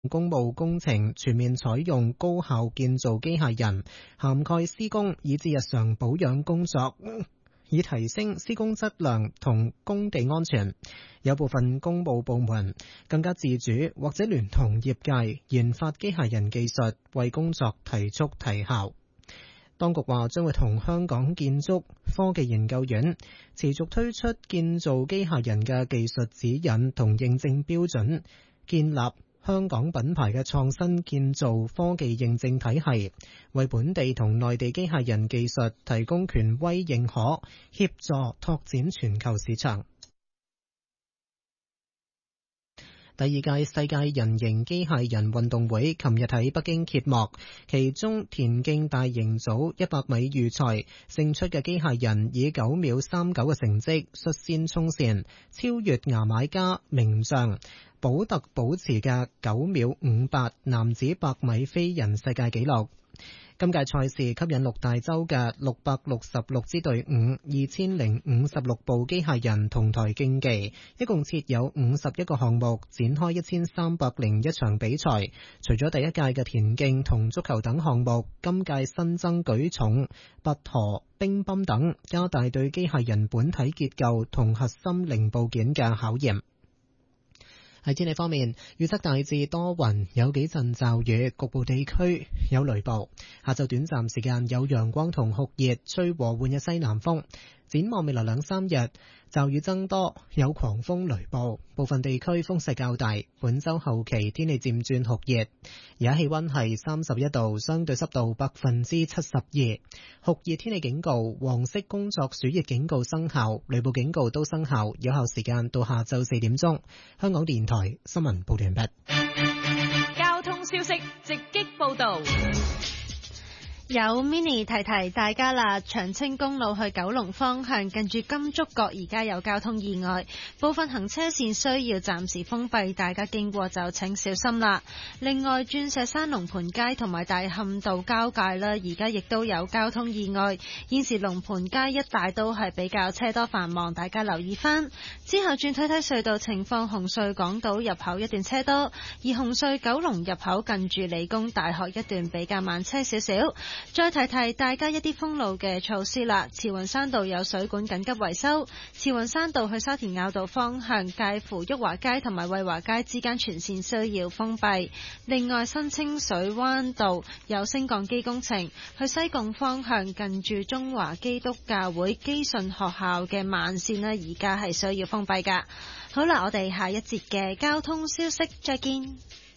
公務工程全面採用高效建造機械人，涵蓋施工以至日常保養工作，以提升施工質量同工地安全。有部分公務部門更加自主或者聯同業界研發機械人技術，為工作提速提效。當局話將會同香港建築科技研究院持續推出建造機械人嘅技術指引同認證標準，建立香港品牌嘅創新建造科技認證體系，為本地同內地機械人技術提供權威認可，協助拓展全球市場。第二屆世界人形機械人運動會琴日喺北京揭幕，其中田徑大型組100米預賽勝出嘅機械人以9秒39嘅成績率先衝線，超越牙買加名將保特保持嘅9秒58男子100米飛人世界紀錄。今屆賽事吸引六大洲嘅666支隊伍、2056部機械人同台競技，一共設有51個項目，展開1301場比賽。除咗第一屆嘅田徑同足球等項目，今屆新增舉重、拔河、乒乓等，加大對機械人本體結構同核心零部件嘅考驗。喺天氣方面，預測大致多雲，有幾陣驟雨，局部地區有雷暴。下晝短暫時間有陽光同酷熱，吹和緩嘅西南風。展望未來2-3日，驟雨增多，有狂風雷暴，部分地區風勢較大。本週後期天氣漸轉酷熱，而家氣溫係31度，相對濕度72%。酷熱天氣警告、黃色工作暑熱警告生效，雷暴警告都生效，有效時間到下晝4點鐘。香港電台新聞報道完畢。 交通消息直擊報道。 有 Mini 提提大家啦，長青公路去九龍方向近住金竹角而家有交通意外，部分行車線需要暫時封閉，大家經過就請小心啦。另外，鑽石山龍蟠街同埋大磡道交界啦，而家亦都有交通意外，現時龍蟠街一帶都係比較車多繁忙，大家留意翻。之後轉睇睇隧道情況，紅隧港島入口一段車多，而紅隧九龍入口近住理工大學一段比較慢車少少。再提提大家一啲封路嘅措施啦，慈雲山道有水管緊急維修，慈雲山道去沙田坳道方向介乎裕華街同埋惠華街之間全線需要封閉。另外，新清水灣道有升降機工程，去西貢方向近住中華基督教會基信學校嘅慢線呢，而家係需要封閉噶。好啦，我哋下一節嘅交通消息再見。